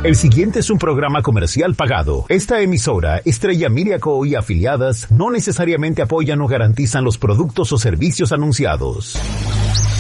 El siguiente es un programa comercial pagado. Esta emisora, Estrella Miriaco y afiliadas, no necesariamente apoyan o garantizan los productos o servicios anunciados.